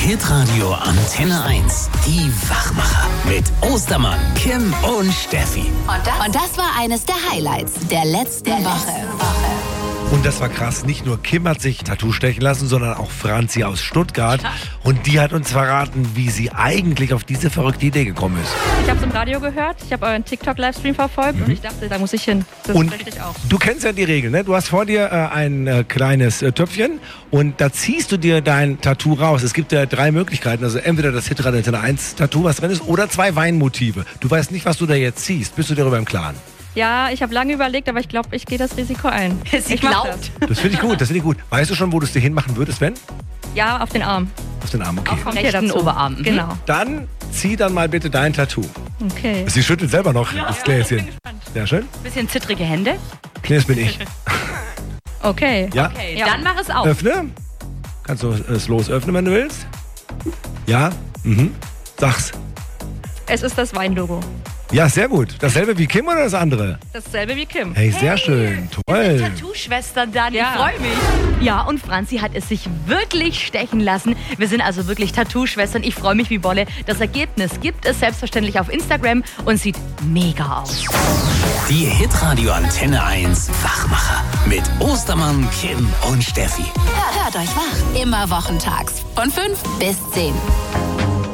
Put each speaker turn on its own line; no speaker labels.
Hitradio Antenne 1. Die Wachmacher mit Ostermann, Kim und Steffi.
Und das war eines der Highlights der letzten Woche.
Und das war krass. Nicht nur Kim hat sich Tattoo stechen lassen, sondern auch Franzi aus Stuttgart. Und die hat uns verraten, wie sie eigentlich auf diese verrückte Idee gekommen ist.
Ich habe es im Radio gehört, ich habe euren TikTok-Livestream verfolgt und ich dachte, da muss ich hin. Das
Und
möchte ich auch.
du kennst ja die Regeln, ne? Du hast vor dir ein kleines Töpfchen und da ziehst du dir dein Tattoo raus. Es gibt ja 3 Möglichkeiten. Also entweder das Hitradio Antenne 1 Tattoo, was drin ist, oder 2 Weinmotive. Du weißt nicht, was du da jetzt ziehst. Bist du darüber im Klaren?
Ja, ich habe lange überlegt, aber ich glaube, ich gehe das Risiko ein.
Sie
mach
glaubt.
Das finde ich gut, das finde ich gut. Weißt du schon, wo du es dir hinmachen würdest, wenn?
das. Ja, auf den Arm.
Auf den Arm, okay.
Vom
rechten Oberarm. Mhm.
Genau.
Dann zieh dann mal bitte dein Tattoo.
Okay.
Sie schüttelt selber noch das Gläschen. Sehr schön.
Bisschen zittrige Hände.
Nee, das bin ich.
Okay.
Ja?
Okay,
Ja.
dann mach es auf.
Öffne. Kannst du es losöffnen, wenn du willst? Ja? Mhm. Sag's.
Es ist das Weinlogo.
Ja, sehr gut. Dasselbe wie Kim oder das andere?
Dasselbe wie Kim.
Hey, sehr schön. Toll.
Tattoo-Schwestern dann,
Ja.
ich freue mich. Ja, und Franzi hat es sich wirklich stechen lassen. Wir sind also wirklich Tattoo-Schwestern. Ich freue mich wie Bolle. Das Ergebnis gibt es selbstverständlich auf Instagram und sieht mega aus.
Die Hitradio Antenne 1 Wachmacher mit Ostermann, Kim und Steffi.
Hört euch wach. Immer wochentags von 5 bis 10.